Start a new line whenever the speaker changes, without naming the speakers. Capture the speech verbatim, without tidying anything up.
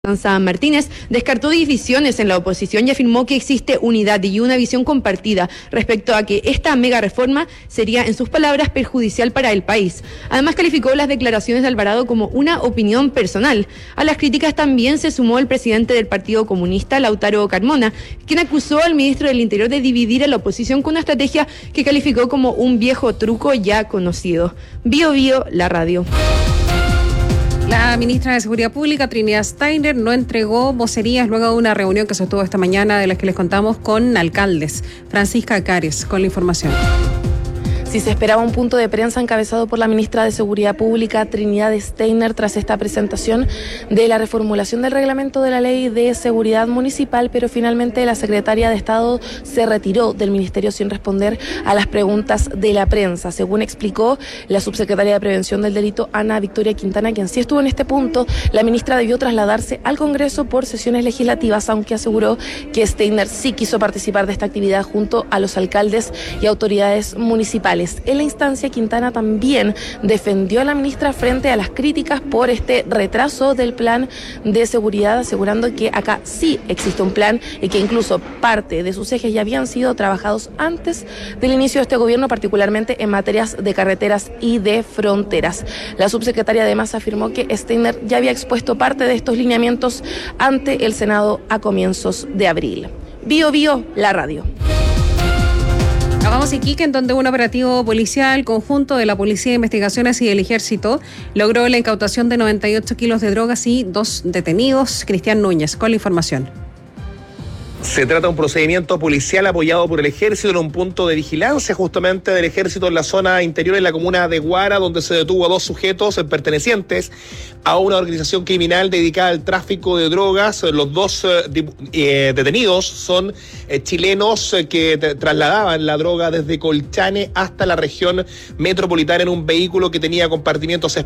San Martínez descartó divisiones en la oposición y afirmó que existe unidad y una visión compartida respecto a que esta mega reforma sería, en sus palabras, perjudicial para el país. Además, calificó las declaraciones de Alvarado como una opinión personal. A las críticas también se sumó el presidente del Partido Comunista, Lautaro Carmona, quien acusó al ministro del Interior de dividir a la oposición con una estrategia que calificó como un viejo truco ya conocido. Bio Bio, la radio.
La ministra de Seguridad Pública, Trinidad Steiner, no entregó vocerías luego de una reunión que se sostuvo esta mañana de las que les contamos con alcaldes. Francisca Cares, con la información.
Si se esperaba un punto de prensa encabezado por la ministra de Seguridad Pública, Trinidad Steiner, tras esta presentación de la reformulación del reglamento de la Ley de Seguridad Municipal, pero finalmente la secretaria de Estado se retiró del ministerio sin responder a las preguntas de la prensa. Según explicó la subsecretaria de Prevención del Delito, Ana Victoria Quintana, quien sí estuvo en este punto, la ministra debió trasladarse al Congreso por sesiones legislativas, aunque aseguró que Steiner sí quiso participar de esta actividad junto a los alcaldes y autoridades municipales. En la instancia, Quintana también defendió a la ministra frente a las críticas por este retraso del plan de seguridad, asegurando que acá sí existe un plan y que incluso parte de sus ejes ya habían sido trabajados antes del inicio de este gobierno, particularmente en materias de carreteras y de fronteras. La subsecretaria además afirmó que Steiner ya había expuesto parte de estos lineamientos ante el Senado a comienzos de abril. Bio Bio, la radio.
Vamos a Iquique, en donde un operativo policial conjunto de la Policía de Investigaciones y del Ejército logró la incautación de noventa y ocho kilos de drogas y dos detenidos. Cristian Núñez, con la información.
Se trata de un procedimiento policial apoyado por el Ejército en un punto de vigilancia justamente del Ejército en la zona interior, en la comuna de Guara, donde se detuvo a dos sujetos pertenecientes a una organización criminal dedicada al tráfico de drogas. Los dos eh, detenidos son eh, chilenos eh, que te, trasladaban la droga desde Colchane hasta la región metropolitana en un vehículo que tenía compartimientos